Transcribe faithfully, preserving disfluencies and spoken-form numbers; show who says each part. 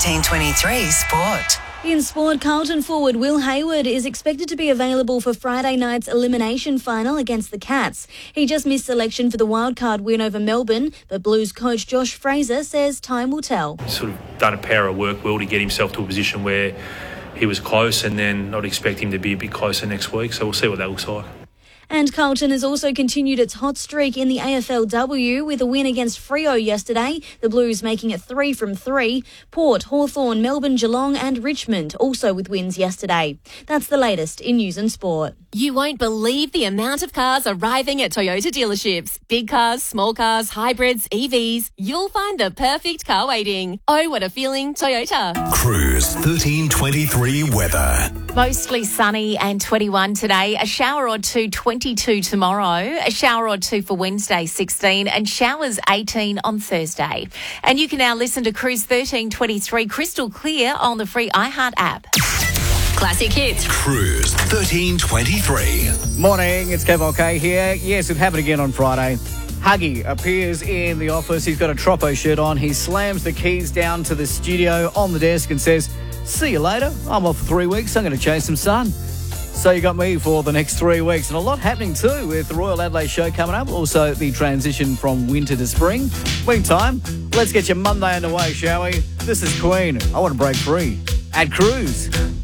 Speaker 1: thirteen twenty-three Sport.
Speaker 2: In sport, Carlton forward Will Hayward is expected to be available for Friday night's elimination final against the Cats. He just missed selection for the wildcard win over Melbourne, but Blues coach Josh Fraser says time will tell.
Speaker 3: Sort of done a power of work well to get himself to a position where he was close, and then I'd expect him to be a bit closer next week, so we'll see what that looks like.
Speaker 2: And Carlton has also continued its hot streak in the A F L W with a win against Freo yesterday, the Blues making it three from three. Port, Hawthorn, Melbourne, Geelong and Richmond also with wins yesterday. That's the latest in news and sport.
Speaker 4: You won't believe the amount of cars arriving at Toyota dealerships. Big cars, small cars, hybrids, E Vs. You'll find the perfect car waiting. Oh, what a feeling, Toyota.
Speaker 5: Cruise thirteen twenty-three weather.
Speaker 4: Mostly sunny and twenty-one today. A shower or two, twenty-two tomorrow. A shower or two for Wednesday, sixteen. And showers, eighteen on Thursday. And you can now listen to Cruise thirteen twenty-three crystal clear on the free iHeart app. Classic hits.
Speaker 5: Cruise thirteen twenty-three.
Speaker 6: Morning, it's Kev OK here. Yes, it happened again on Friday. Huggy appears in the office. He's got a Troppo shirt on. He slams the keys down to the studio on the desk and says, "See you later. I'm off for three weeks. I'm going to chase some sun." So you got me for the next three weeks. And a lot happening too with the Royal Adelaide show coming up. Also the transition from winter to spring. Meantime, let's get your Monday underway, shall we? This is Queen. I want to break free at Cruise.